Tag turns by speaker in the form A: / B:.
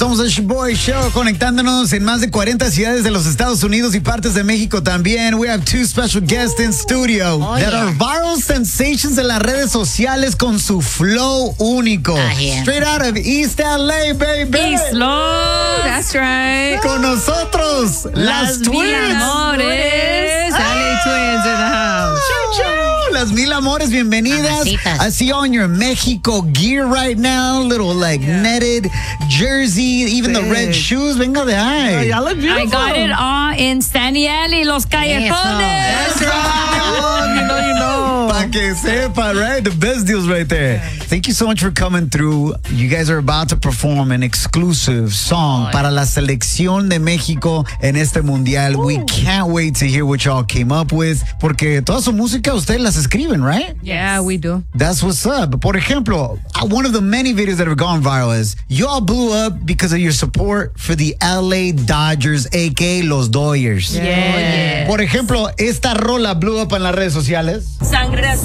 A: Somos el Boy Show, conectándonos en más de 40 ciudades de los Estados Unidos y partes de México también. We have two special guests in studio that are viral sensations en las redes sociales con su flow único. Straight out of East LA, baby.
B: East Los, that's right.
A: Con nosotros, las Twins.
B: Amores. LA Twins in the house.
A: Las Mil Amores, bienvenidas.
C: Mamacitas.
A: I see you on your Mexico gear right now, little netted jersey, even the red shoes. Venga de ahí.
D: Y'all look beautiful.
B: I got it all in Staniel y Los Callejones.
A: That's right.
D: You know.
A: Pa' que sepa, right? The best deals right there. Thank you so much for coming through. You guys are about to perform an exclusive song para la selección de México en este mundial. We can't wait to hear what y'all came up with, porque toda su música ustedes las escriben, right?
B: Yeah, we do.
A: That's what's up. Por ejemplo, one of the many videos that have gone viral is y'all blew up because of your support for the LA Dodgers, aka Los Dodgers.
B: Yeah.
A: Por ejemplo, esta rola blew up en las redes sociales.
E: Sangre azul.